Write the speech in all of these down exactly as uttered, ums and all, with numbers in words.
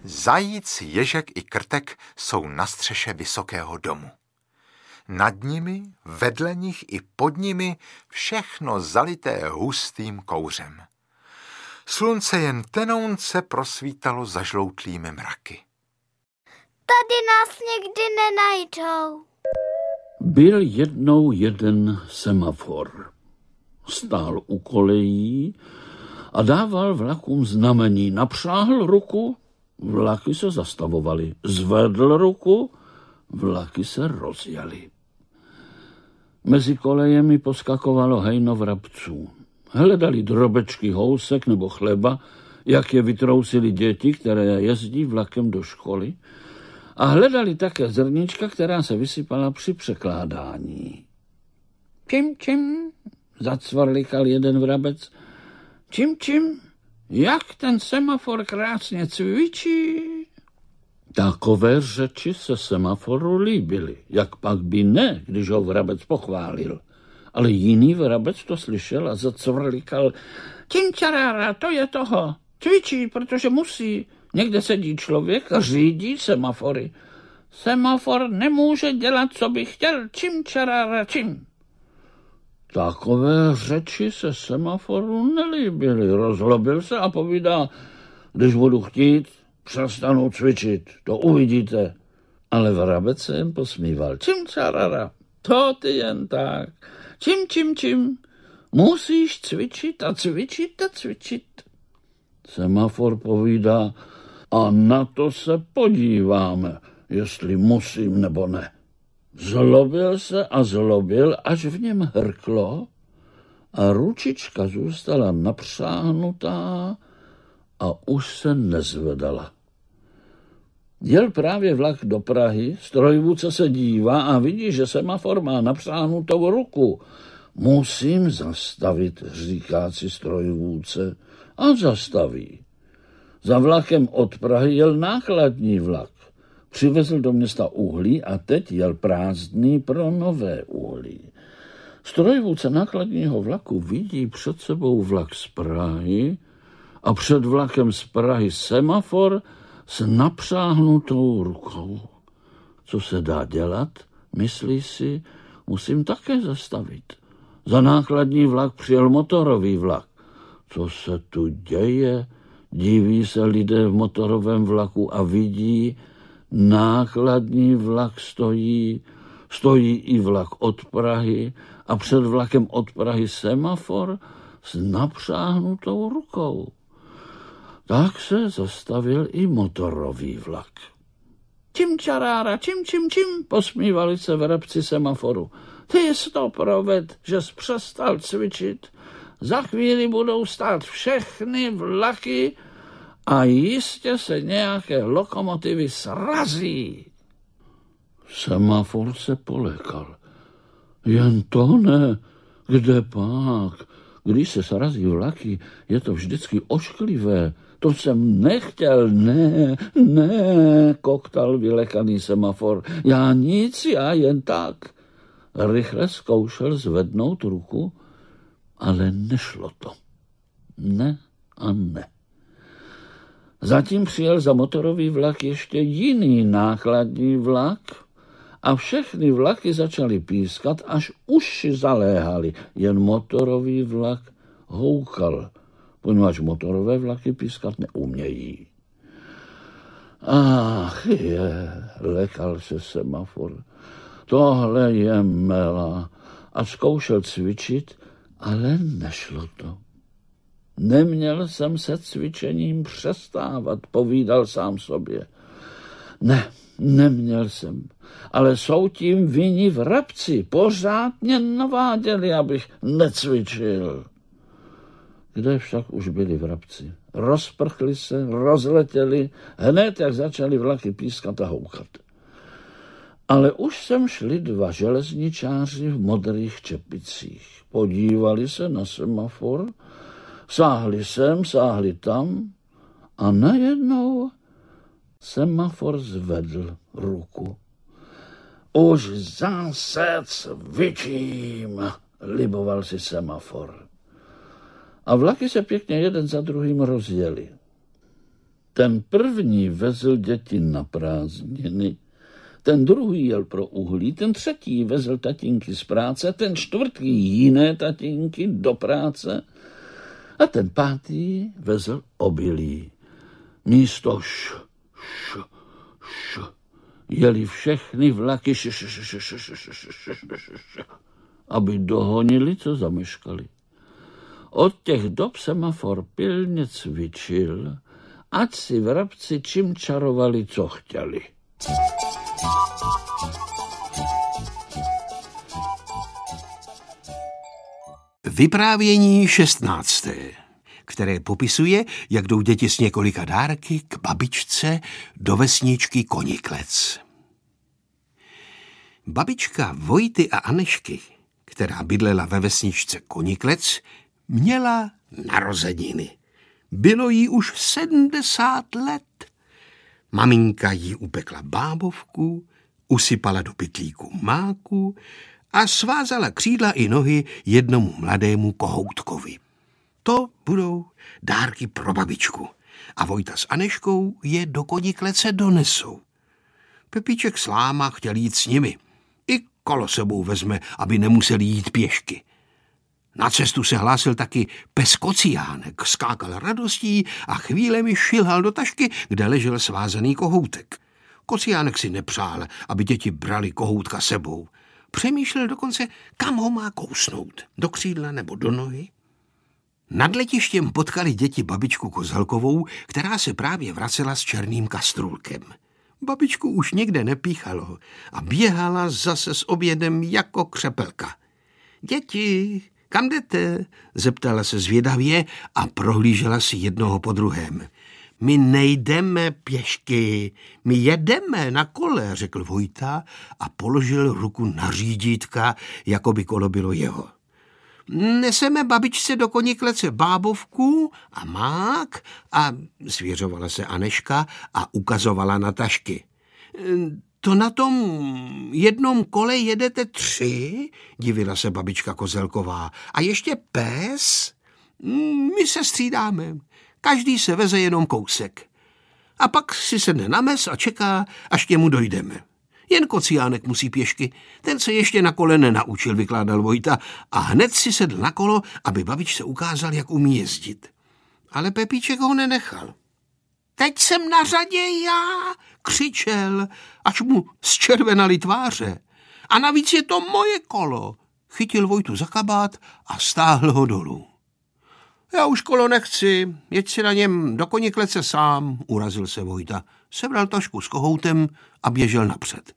Zajíc, ježek i krtek jsou na střeše vysokého domu. Nad nimi, vedle nich i pod nimi všechno zalité hustým kouřem. Slunce jen tenounce prosvítalo zažloutlými mraky. Tady nás někdy nenajdou. Byl jednou jeden semafor. Stál u kolejí a dával vlakům znamení. Napřáhl ruku, vlaky se zastavovaly. Zvedl ruku, vlaky se rozjely. Mezi kolejemi poskakovalo hejno vrabců. Hledali drobečky housek nebo chleba, jak je vytrousili děti, které jezdí vlakem do školy, a hledali také zrnička, která se vysypala při překládání. Čim, čim, zacvrlikal jeden vrabec. Čim, čim, jak ten semafor krásně cvičí. Takové řeči se semaforu líbily, jak pak by ne, když ho vrabec pochválil. Ale jiný vrabec to slyšel a zacvrlikal. Činčarára, to je toho. Cvičí, protože musí. Někde sedí člověk a řídí semafory. Semafor nemůže dělat, co by chtěl. Čimčarára, čim. Takové řeči se semaforu nelíbily. Rozlobil se a povídá, když budu chtít, přestanu cvičit, to uvidíte. Ale vrabec se jen posmíval. Čimčarara, to ty jen tak. Čim, čim, čim. Musíš cvičit a cvičit a cvičit. Semafor povídá, a na to se podíváme, jestli musím nebo ne. Zlobil se a zlobil, až v něm hrklo a ručička zůstala napřáhnutá a už se nezvedala. Jel právě vlak do Prahy, strojvůdce se dívá a vidí, že semafor má napřáhnutou ruku. Musím zastavit, říká si strojvůdce, a zastaví. Za vlakem od Prahy jel nákladní vlak. Přivezl do města uhlí a teď jel prázdný pro nové uhlí. Strojvůdce nákladního vlaku vidí před sebou vlak z Prahy a před vlakem z Prahy semafor s napřáhnutou rukou. Co se dá dělat? Myslí si, musím také zastavit. Za nákladní vlak přijel motorový vlak. Co se tu děje? Diví se lidé v motorovém vlaku a vidí, nákladní vlak stojí, stojí i vlak od Prahy a před vlakem od Prahy semafor s napřáhnutou rukou. Tak se zastavil i motorový vlak. Čimčarára, čim, čim, čim, posmívali se vrabci semaforu. Ty jsi to proved, že jsi přestal cvičit. Za chvíli budou stát všechny vlaky a jistě se nějaké lokomotivy srazí. Semafor se polekal. Jen to ne, kde pak? Když se srazí vlaky, je to vždycky ošklivé. To jsem nechtěl, ne, ne, koktal vylekaný semafor. Já nic, já jen tak. Rychle zkoušel zvednout ruku, ale nešlo to. Ne a ne. Zatím přijel za motorový vlak ještě jiný nákladní vlak a všechny vlaky začaly pískat, až uši zaléhaly. Jen motorový vlak houkal, poněvadž motorové vlaky pískat neumějí. Ach je, lekal se semafor. Tohle je mela. A zkoušel cvičit, ale nešlo to. Neměl jsem se cvičením přestávat, povídal sám sobě. Ne, neměl jsem, ale jsou tím vinni vrabci. Pořád mě naváděli, abych necvičil. Kde však už byli vrabci? Rozprchli se, rozletěli, hned jak začali vlaky pískat a houkat. Ale už sem šli dva železničáři v modrých čepicích. Podívali se na semafor, sáhli sem, sáhli tam a najednou semafor zvedl ruku. Už zase cvičím, liboval si semafor. A vlaky se pěkně jeden za druhým rozjeli. Ten první vezl děti na prázdniny, ten druhý jel pro uhlí, ten třetí vezl tatínky z práce, ten čtvrtý jiné tatínky do práce a ten pátý vezl obilí. Místo š, š, š, jeli všechny vlaky š, š, š, š, š, š, š, š, š, š, aby dohonili, co zameškali. Od těch dob semafor pilně cvičil, ať si vrabci čím čarovali, co chtěli. Vyprávění šestnácté, které popisuje, jak jdou děti s několika dárky k babičce do vesničky Koniklec. Babička Vojty a Anešky, která bydlela ve vesničce Koniklec, měla narozeniny. Bylo jí už sedmdesát let. Maminka jí upekla bábovku, usypala do pytlíku máku a svázala křídla i nohy jednomu mladému kohoutkovi. To budou dárky pro babičku a Vojta s Aneškou je do Koniklece donesou. Pepíček s Láma chtěl jít s nimi. I kolo sebou vezme, aby nemuseli jít pěšky. Na cestu se hlásil taky pes Kociánek, skákal radostí a chvílemi šilhal do tašky, kde ležel svázaný kohoutek. Kociánek si nepřál, aby děti brali kohoutka sebou. Přemýšlel dokonce, kam ho má kousnout, do křídla nebo do nohy. Nad letištěm potkali děti babičku Kozelkovou, která se právě vracela s černým kastrůlkem. Babičku už někde nepíchalo a běhala zase s obědem jako křepelka. Děti, kam jdete? Zeptala se zvědavě a prohlížela si jednoho po druhém. My nejdeme pěšky, my jedeme na kole, řekl Vojta a položil ruku na řídítka, jako by kolo bylo jeho. Neseme babičce do Koniklece bábovku a mák a svěřovala se Aneška a ukazovala na tašky. To na tom jednom kole jedete tři, divila se babička Kozelková. A ještě pes? My se střídáme. Každý se veze jenom kousek. A pak si sedne na mes a čeká, až k němu dojdeme. Jen Kociánek musí pěšky. Ten se ještě na kole nenaučil, vykládal Vojta a hned si sedl na kolo, aby babičce ukázal, jak umí jezdit. Ale Pepíček ho nenechal. Teď jsem na řadě já, křičel, až mu zčervenaly tváře. A navíc je to moje kolo. Chytil Vojtu za kabát a stáhl ho dolů. Já už kolo nechci, jeď si na něm do Koniklece sám, urazil se Vojta. Sebral tašku s kohoutem a běžel napřed.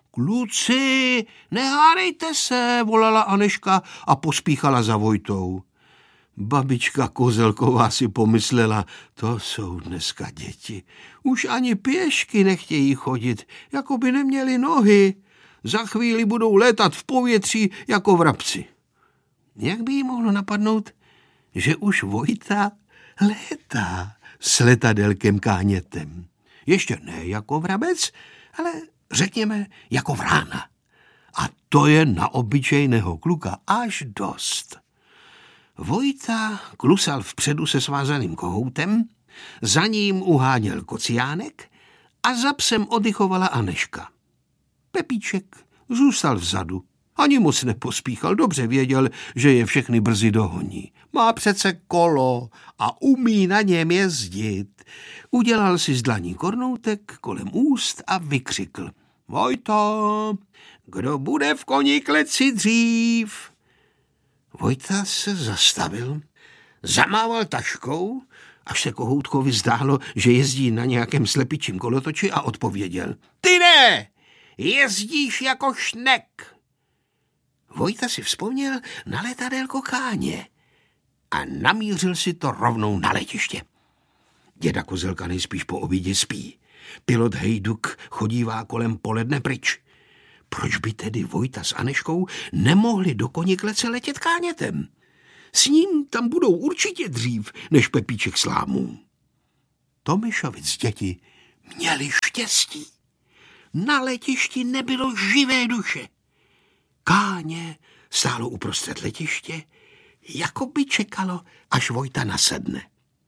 Kluci, nehádejte se, volala Aneška a pospíchala za Vojtou. Babička Kozelková si pomyslela, to jsou dneska děti. Už ani pěšky nechtějí chodit, jako by neměli nohy. Za chvíli budou létat v povětří jako vrabci. Jak by jí mohlo napadnout, že už Vojta létá s letadelkem kánětem. Ještě ne jako vrabec, ale řekněme jako vrána. A to je na obyčejného kluka až dost. Vojta klusal vpředu se svázaným kohoutem, za ním uháněl Kociánek a za psem oddychovala Aneška. Pepíček zůstal vzadu. Ani moc nepospíchal, dobře věděl, že je všechny brzy dohoní. Má přece kolo a umí na něm jezdit. Udělal si z dlaní kornoutek kolem úst a vykřikl. Vojto, kdo bude v Konikleci dřív? Vojta se zastavil, zamával taškou, až se kohoutkovi zdálo, že jezdí na nějakém slepičím kolotoči a odpověděl. Ty ne, jezdíš jako šnek. Vojta si vzpomněl na letadélko Káně a namířil si to rovnou na letiště. Děda Kozelka nejspíš po obědě spí. Pilot Hejduk chodívá kolem poledne pryč. Proč by tedy Vojta s Aneškou nemohli do Koniklece letět kánětem? S ním tam budou určitě dřív, než Pepíček s Lámou. Tomišovic děti měli štěstí. Na letišti nebylo živé duše. Káně stálo uprostřed letiště, jako by čekalo, až Vojta nasedne.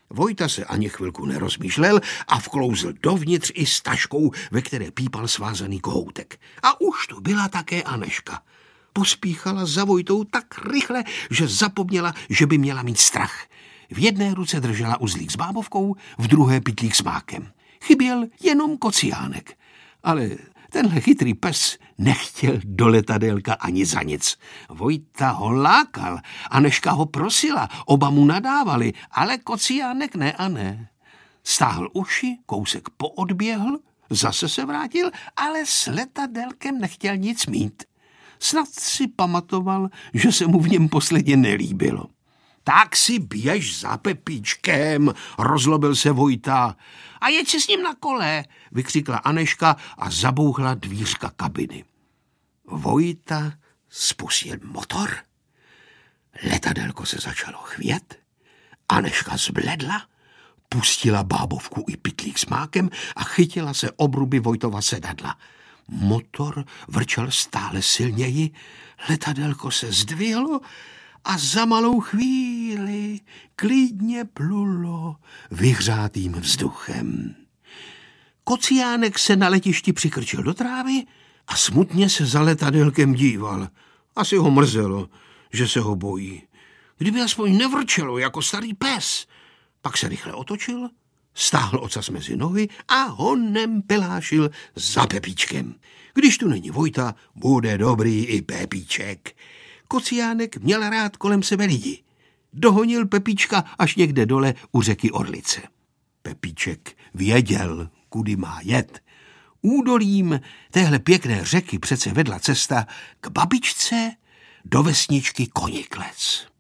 Vojta se ani chvilku nerozmýšlel a vklouzl dovnitř i s taškou, ve které pípal svázaný kohoutek. A už tu byla také Anežka. Pospíchala za Vojtou tak rychle, že zapomněla, že by měla mít strach. V jedné ruce držela uzlík s bábovkou, v druhé pytlík s mákem. Chyběl jenom Kociánek. Ale tenhle chytrý pes nechtěl do letadélka ani za nic. Vojta ho lákal, Anežka ho prosila, oba mu nadávali, ale Kociánek ne a ne. Stáhl uši, kousek poodběhl, zase se vrátil, ale s letadélkem nechtěl nic mít. Snad si pamatoval, že se mu v něm posledně nelíbilo. Tak si běž za Pepíčkem, rozlobil se Vojta. A jeď si s ním na kole, vykřikla Anežka a zabouchla dvířka kabiny. Vojta spustil motor. Letadélko se začalo chvět. Anežka zbledla, pustila bábovku i pytlík s mákem a chytila se obruby Vojtova sedadla. Motor vrčel stále silněji, letadélko se zdvihlo a za malou chvíli klidně plulo vyhřátým vzduchem. Kociánek se na letišti přikrčil do trávy a smutně se za letadélkem díval. Asi ho mrzelo, že se ho bojí. Kdyby aspoň nevrčelo jako starý pes. Pak se rychle otočil, stáhl ocas mezi nohy a honem pelášil za Pepíčkem. Když tu není Vojta, bude dobrý i Pepíček. Kociánek měl rád kolem sebe lidi. Dohonil Pepíčka až někde dole u řeky Orlice. Pepíček věděl, kudy má jet. Údolím téhle pěkné řeky přece vedla cesta k babičce do vesničky Koniklec.